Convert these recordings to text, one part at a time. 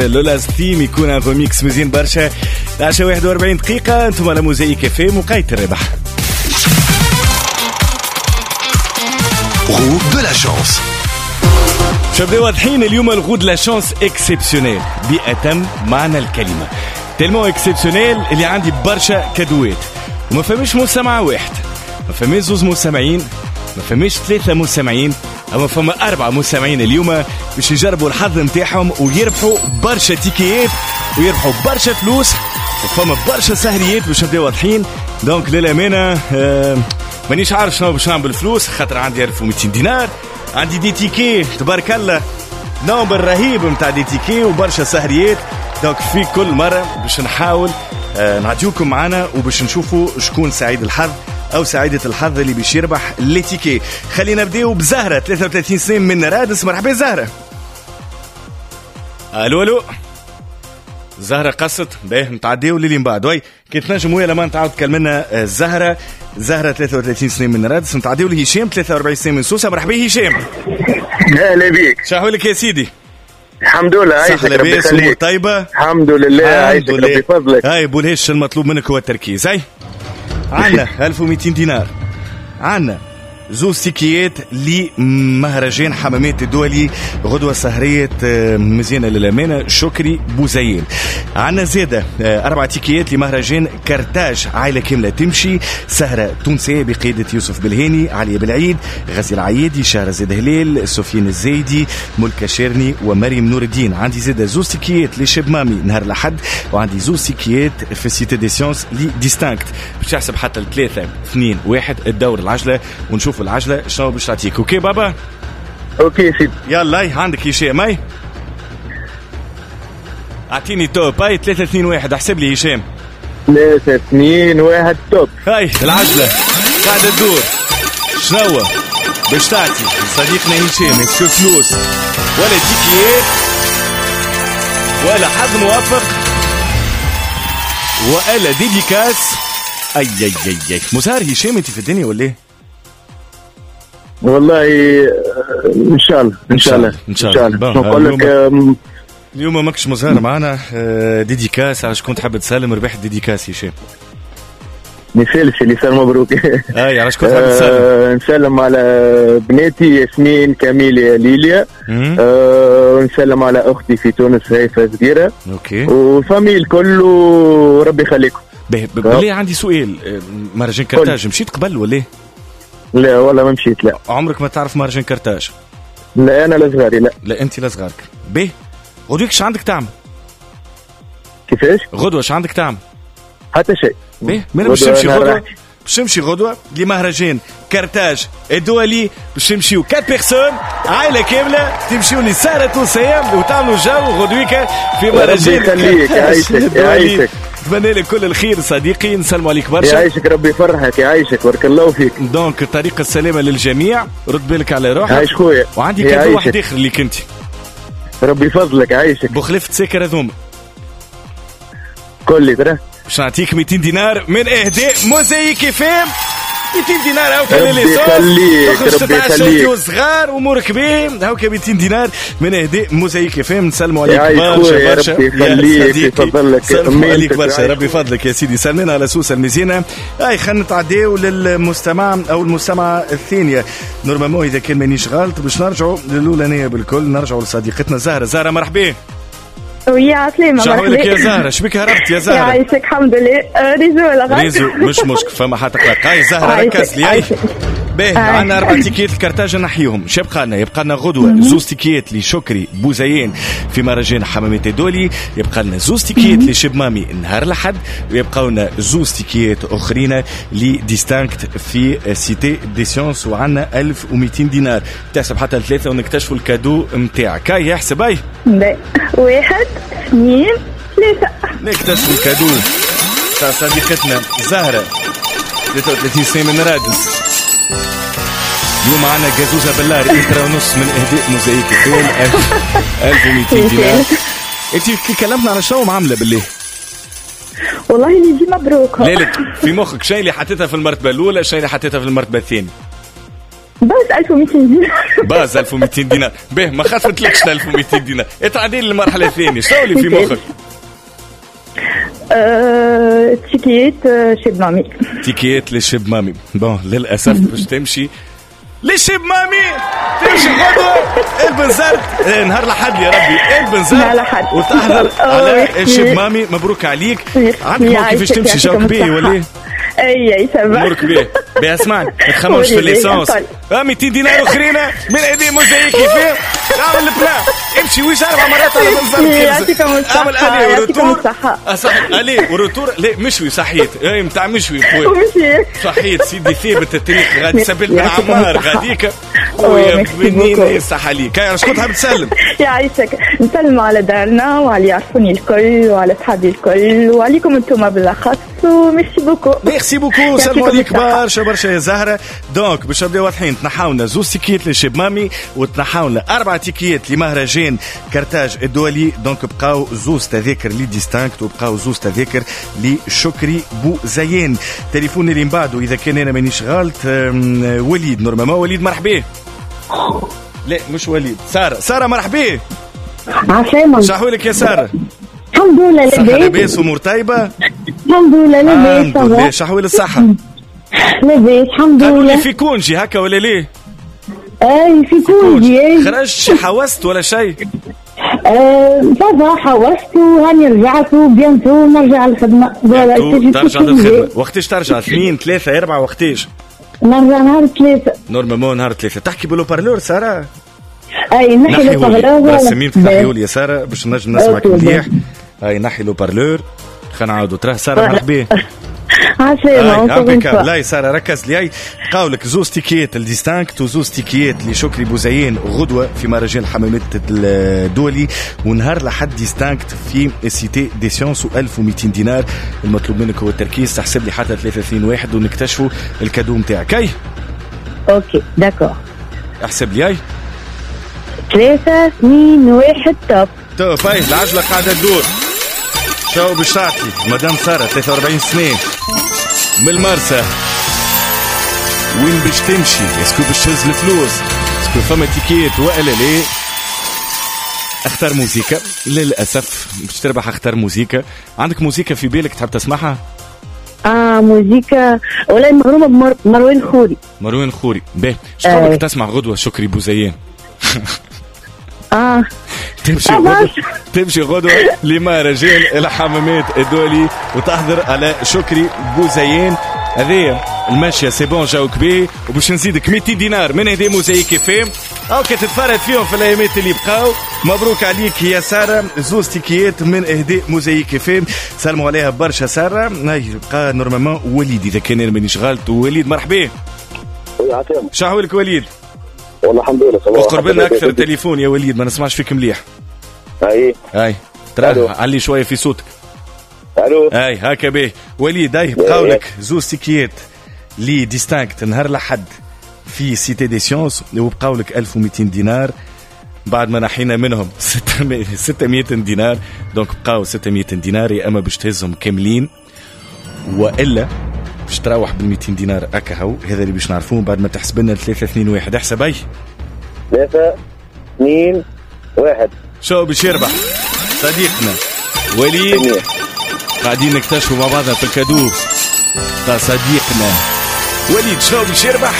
لولاز تيم يكون ان ريميكس مزيان برشا. 10:41 دقيقة. انتم على موزايك اف ام وقاية الربح. غود دو لا شانس. شبداو واضحين اليوم الغود دو لا شانس اكسبسيونيل بأتم معنى الكلمة. تلمو اكسبسيونيل اللي عندي برشا كادوات وما فماش مستمع واحد، ما فماش زوز مستمعين، ما فماش 3 مستمعين، اما فما 4 مستمعين اليوم باش يجربوا الحظ نتاعهم ويربحوا برشا تيكيات ويربحوا برشا فلوس وفما برشا سهريات باش نبداو واضحين. دونك للامانه مانيش عارف شنو باش نعمل بالفلوس، خاطر عندي 1200 دينار، عندي دي تيكي تبارك الله نومبر رهيب نتاع دي تيكي وبرشا سهريات. دونك في كل مره باش نحاول نعطيوكم معنا وباش نشوفوا شكون سعيد الحظ او سعيدة الحظ اللي باش يربح ليتيكي. خلينا نبداو بزهرة 33 سنة من رادس. مرحبا زهرة. الو زهرة قصت باهي نتعديو للي من بعد. وي كي تنجم ويا لما نتعاود تكلمنا زهرة 33 سنة من رادس. نتعديو لهشام 43 سنة من سوسة. مرحبا هشام. اهلا بيك. شحوالك يا سيدي؟ الحمد لله عايشك ربي يخليك. طيبة الحمد لله عايشك ربي فضلك. هاي بولهش المطلوب منك هو التركيز. هاي عنا 1200 دينار، عنا زوز تيكيات لمهرجان حمامات الدولي غدوة سهرية مزيانة للأمانة شكري بوزيين. عنا زادة 4 تيكيات لمهرجان كرتاج عائلة كاملة تمشي، سهرة تونسية بقيادة يوسف بالهاني، علي بالعيد، غزي العيادي، شهرزاد هلال، سفيان الزايدي، ملكة شيرني ومريم نور الدين. عندي زادة زوز تيكيات لشاب مامي نهار الأحد، وعندي زوز تيكيات في سيتي دي سيونس لي ديستانكت. باش تحسب حتى 3 2 1 الدور العجلة ونشوف العجلة شنو باش تعطيك. اوكي بابا؟ اوكي سيدي. يلا عندك هشام. ماي اعطيني توب. هاي 3 2 1 احسب لي هشام. 3 2 1 توب. هاي العجلة قاعدة تدور. شنو باش تعطي صديقنا هشام؟ اسكو فلوس ولا تيكيات ولا حظ موفق ولا ديديكاس؟ اي اي اي اي مزهر هشام انت في الدنيا ولا ايه؟ والله ان شاء الله ان شاء الله ان شاء الله نقول لك اليوم ماكش مزهر معنا ديديكاس. على شكون تحب تسلم ربح ديديكاس هشام؟ نسالش اللي صار مبروك. اي على شكون تحب تسلم؟ نسلم على بناتي ياسمين كاميليا ليليا، ونسلم على اختي في تونس هيفا صغيره. اوكي. والفاميل كله ربي يخليكم. بالله عندي سؤال، مهرجان كرتاج مشيت قبل ولا ايه؟ لا والله ما مشيت. لا. عمرك ما تعرف مهرجان كرتاج؟ لا انا لصغاري. لا انت لصغارك. باهي غدوة ايش عندك تعمل؟ كيفاش؟ غدوة ايش عندك تعمل؟ حتى شيء. باهي ما باش نمشي غدوة، باش نمشي غدوة لمهرجان كرتاج الدولي، باش نمشيو 4 بيرسون عائلة كاملة تمشيو لسهرة تونسية وتعملوا جو غدويكا في مهرجان كرتاج يعيشك. نتمنى لك كل الخير صديقي. نسلم عليك برشا. يعيشك ربي يفرحك. يعيشك بارك الله فيك. دونك طريق السلامة للجميع. رد بالك على روحك. عايش خويا. وعندي كادو واحد اخر ليك انت. ربي يفضلك. عايشك بخلفة سكر هذوما كل ترى باش نعطيك 200 دينار من اهداء موزايك فام. 200 دينار هاوكا للي صوت ربي يخليك صغار امورك بيه. هاوكا 200 دينار من اهداء موزايك فام. نسلموا عليك برشا. ربي يخليك يفضلك. سلموا عليك برشا. ربي يفضلك يا سيدي. سلمنا على سوسه المزينه. هاي خلينا نتعداو للمستمع او المستمعه الثانيه. نورمالمون اذا كان مانيش غلط باش نرجعوا للاولانيه بالكل. نرجعوا لصديقتنا زهره. زهره مرحبا. ويا عسلامة. شحوالك يا زهرة؟ شبيك هربت يا زهرة؟ يعيشك الحمد لله. ريزو مش مشكل فما حتى قلق. هاي زهرة ركز لي. هاي باهي عندنا 4 تيكيات الكرتاج نحيهم. شو يبقى لنا غدوة زوز تيكيات لشكري بوزيين في مهرجان حمامات الدولي، يبقى لنا زوز تيكيات لشب مامي نهار الأحد، ويبقى لنا زوز تيكيات أخرين لديستانكت في سيتي دي سيونس. وعندنا 1200 دينار. تحسب حتى 3 ونكتشفوا الكادو متاعك. هاي يحسب. هاي 1 2 3 نكتشفوا الكادو تاع صديقتنا زهرة 33 سنة من رادس. اليوم معنا جازوزة بالله 1.5 من اهداء موزايك فيلم 1200 دينار. انت كي كلمتنا على شنو معاملة بالله؟ والله اللي يجي مبروك. ليلك في مخك شيء اللي حطيتها في المرتبة الأولى، شيء اللي حطيتها في المرتبة الثانية؟ بس 1200 دينار. باز 1200 دينار. به ما خافتلكش 1200 دينار. اتعدين للمرحله الثانيه. شنو اللي في مخك؟ تيكيت شيب مامي. تيكيت لشيب مامي. بون للاسف باش تمشي لشيب مامي تمشي غدوه البنزرت نهار الأحد يا ربي البنزرت وتحضر على شيب مامي. مبروك عليك. عندك موقف كيفاش تمشي جاوك بيه ولا اي سبع امورك بيه اسمعني ما تخممش في الليسانس 200 دينار اخرين من ايدي موزايكي فيه اعمل البلان امشي ويش 4 مرات على بنزرت يعطيكم الصحة الي ورتور صح الي ورتور لا مشوي صحيت اي نتاع مشوي خويا صحيت سيدي ثابت التاريخ غادي سبيل بن عمار غاديك ويا بنين صحة ليك. كاي شكون تحب تسلم؟ يعيشك. نسلم على دارنا وعلى يعرفوني الكل وعلى صحابي الكل وعليكم انتم بالاخص وميرسي بوكو. ميرسي بوكو. سلموا عليك برشا يا زهرة. دونك باش نبداو واضحين تنحاولنا 2 تيكيت لشيب مامي وتنحاولنا 4 تيكيت لمهرجان كارتاج الدولي. دونك بقاو 2 تذاكر لي ديستانكت وبقاو 2 تذاكر لشكري بوزيان. تليفوني اللي من بعده اذا كان انا مانيش غلط وليد نورمالمون. وليد مرحبا. لا مش وليد سارة مرحبا. عسلامة. شحوالك يا سارة؟ الحمد لله لاباس امور طيبة الحمد لله لاباس. الحمد لله. شحوال الصحة؟ لاباس الحمد لله. قالوا لي في كونجي هكا ولا ليه؟ اي في كونجي. خرجت حوست ولا شيء؟ صافا حوست وهاني رجعت وبيانتو نرجع للخدمة. ترجع للخدمة. وقتاش ترجع؟ 2 3 4 وقتاش؟ نرجع نهار 3. نورمالمون نهار 3. تحكي بلو بارلور سارة؟ اي نحي لو بارلور. رسمين تفتحيوا لي يا سارة باش نجم نسمعك مليح. اي نحي لو بارلور. خلينا نعاودوا. تراه سارة مرحبا. عسلامة. لا سارة ركز لي. قاولك 2 تيكيت الديستانكت و2 تيكيت لشكري بوزيان غدوة في مهرجان الحمامات الدولي ونهار الأحد ديستانكت في سيتي دي سيونس و1200 دينار. المطلوب منك هو التركيز. تحسب لي حتى 3-2-1 ونكتشفوا الكادو متاعك. اي اوكي داكور. احسب لي. 3-2-1 توب. اي العجلة قاعدة تدور. شو باش تعطي مدام سارة 43 سنة من المرسى وين باش تمشي؟ اسكو باش تهز الفلوس؟ اسكو فما تيكيت ولا لا؟ اختار موسيقى. للأسف باش تربح. اختار موسيقى. عندك موسيقى في بالك تحب تسمعها؟ موسيقى ولا مغرومة بمروان خوري. مروان خوري. باهي شكونك تسمع غدوة شكري بوزيان؟ تمشي غدوة لمهرجان الحمامات الدولي وتحضر على شكري بوزيان. هذه الماشية سيبون جاوك بيه وباش نزيدك 200 دينار من هدي موزايك فيم او كتتفرد فيهم في الايامات اللي بقاو. مبروك عليك يا سارة. 2 تيكيات من هدي موزايك فيم. سلموا عليها برشا سارة. هاي بقى نورمالمون وليد اذا كان انا مانيش غلط. وليد مرحبا. شحوالك وليد؟ والله الحمد لله. وقرب لنا اكثر التليفون يا وليد ما نسمعش فيك مليح. اي ترى علي شويه في صوتك. الو اي هكا باهي وليد. اي بقاولك 2 تيكيات لي ديستانكت نهار الأحد في سيتي دي سيونس وبقاولك 1200 دينار بعد ما نحينا منهم 600 دينار. دونك بقاو 600 دينار يا اما باش تهزهم كاملين والا باش تروح بال 200 دينار هكا. هو هذا اللي باش نعرفوه بعد ما تحسب لنا 3-2-1. احسب. اي 3-2-1. شو باش يربح صديقنا وليد؟ قاعدين نكتشفوا مع بعضنا في الكادو تاع صديقنا وليد. شو باش يربح؟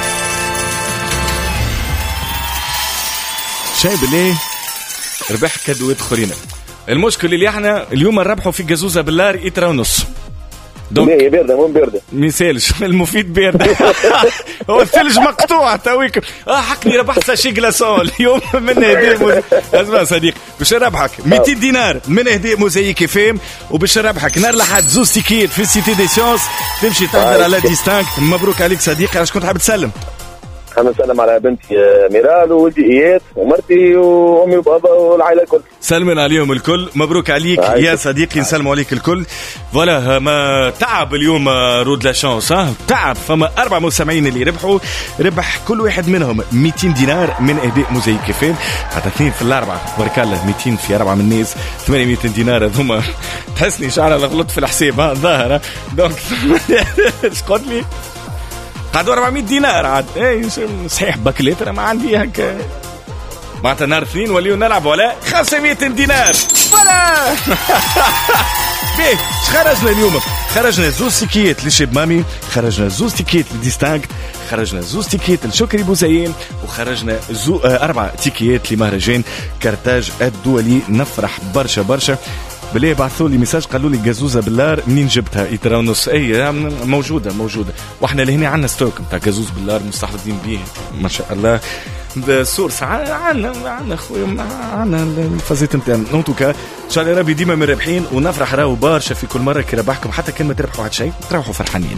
شايب ليه ربح كادوات اخرين. المشكل اللي احنا اليوم نربحوا في جازوزه باللار 1.5 هي باردة مو باردة ميسالش المفيد باردة. هو الثلج مقطوع تويك. حقني ربحت ساشي جلاسون اليوم من هدية اسمع صديق باش نربحك 200 دينار من هدية موزايك فيم وباش نربحك نهار الأحد 2 تيكيت في سيتي دي سيونس تمشي تحضر على ديستانكت. مبروك عليك صديقي. علاش كنت حاب تسلم؟ أنا نسلم على بنتي ميرال وولدي إياد ومرتي وأمي وبابا والعائلة الكل. سلمنا عليهم الكل. مبروك عليك يا صديقي. نسلموا عليك الكل. فوالا ما تعب اليوم رود لا شانس. تعب. فما 4 مستمعين اللي ربح كل واحد منهم 200 دينار من إهداء موزايك فيم. حتى 2 في الأربعة بارك الله 200 في 4 من الناس 800 دينار. هذوما تحسني شعر غلط في الحساب ظاهرة. دونك ايش قلت لي قعدوا 400 دينار عاد. اي صحيح باكليت انا ما عندي هكا معناتها نهار اثنين وليو نلعبوا على 500 دينار فوالا. بيه خرجنا اليوم، خرجنا زوز تيكيت لشيب مامي، خرجنا زوز تيكيت لديستانك، خرجنا زوز تيكيت لشكري بوزيين، وخرجنا 4 تيكيت لمهرجان كارتاج الدولي. نفرح برشا برشا. بلي بعثوا لي ميساج قالوا لي جازوزه باللار منين جبتها؟ يترونس اي موجوده واحنا لهنا عندنا ستوك نتاع جازوز باللار مستحفظين به ما شاء الله. سورس عنا خويا عنا الفازيت نتاعنا. ان توكا ان شاء الله ربي ديما مربحين ونفرح راهو برشا في كل مره كي ربحكم، حتى كان ما تربحوا هاد شيء تروحوا فرحانين.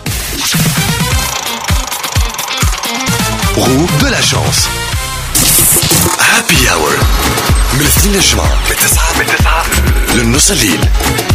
Roue de la chance. Happy Hour من الاثنين للجمعة من 9 للنص الليل.